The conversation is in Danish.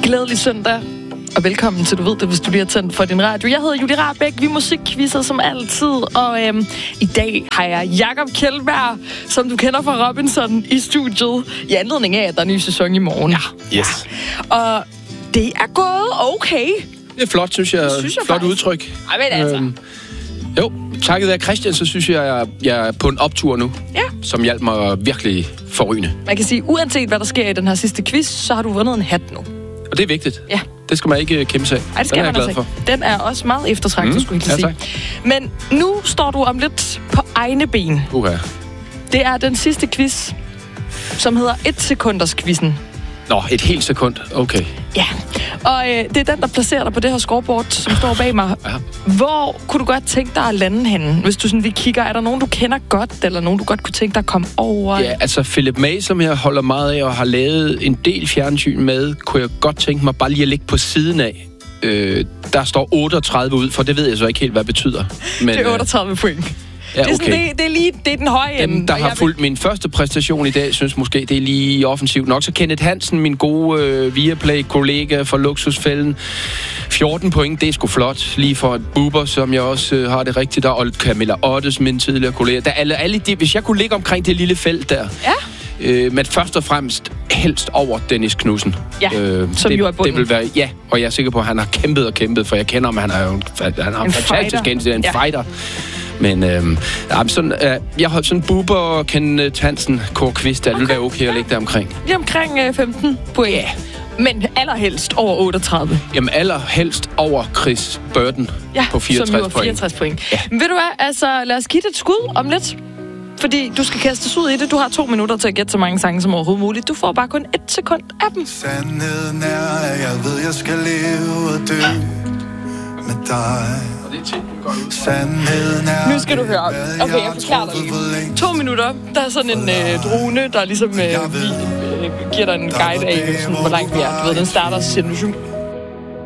Glædelig søndag, og velkommen til Du ved det, hvis du lige har tændt for din radio. Jeg hedder Julie Rahbek, vi er musikquizzer som altid, og i dag har jeg Jakob Kjeldberg, som du kender fra Robinson, i studiet, i anledning af, at der er en ny sæson i morgen. Ja, yes. Ja. Og det er gået okay. Det er flot, synes jeg. Flot faktisk. Udtryk. Ej, men altså. Jo, takket være Christian, så synes jeg er på en optur nu. Ja. Som hjalp mig virkelig forrygende. Man kan sige, uanset hvad der sker i den her sidste quiz, så har du vundet en hat nu. Og det er vigtigt. Ja. Det skal man ikke kæmpe sig. Ej, det skal man glad for. Den er også meget eftertragtet, skulle jeg sige. Men nu står du om lidt på egne ben. Det er den sidste quiz, som hedder 1-sekunders-quizzen. Nå, et helt sekund. Okay. Ja, og det er den, der placerer dig på det her scoreboard, som står bag mig. Ja. Hvor kunne du godt tænke dig at lande henne, hvis du sådan lige kigger? Er der nogen, du kender godt, eller nogen, du godt kunne tænke dig at komme over? Ja, altså Philip May, som jeg holder meget af og har lavet en del fjernsyn med, kunne jeg godt tænke mig bare lige at ligge på siden af. Der står 38 ud, for det ved jeg så ikke helt, hvad det betyder. Men, det er 38 point. Ja, okay. Det er den høje ende. Dem, der har fulgt min første præstation i dag, synes måske, det er lige offensivt nok. Så Kenneth Hansen, min gode Viaplay-kollega fra Luksusfælden. 14 point, det er sgu flot. Lige for et Buber, som jeg også har det rigtigt der. Og Camilla Ottes, min tidligere kollega. Der alle de, hvis jeg kunne ligge omkring det lille felt der. Ja. Men først og fremmest helst over Dennis Knudsen. Ja, som jo er bunden. Det vil være, ja, og jeg er sikker på, at han har kæmpet, for jeg kender ham, han er jo en fantastisk en fighter. Men jeg har sådan Buber og Kenneth Hansen, Kåre Kvist, der vil være okay at lægge der omkring. Lige omkring 15 point. Ja. Men allerhelst over 38. Jamen allerhelst over Chris Burton på 64 point. Som 64 point. Ja. Men ved du hvad, altså lad os give det et skud om lidt. Fordi du skal kastes ud i det. Du har 2 minutter til at gætte så mange sange som overhovedet muligt. Du får bare kun 1 sekund af dem. Sandheden er, at jeg ved, jeg skal leve og dø med dig. Nu skal du høre. Okay, jeg forklarer dig lige. 2 minutter. Der er sådan en drone, der ligesom giver dig en guide af, sådan, hvor langt vi er. Du ved, den starter, så siger du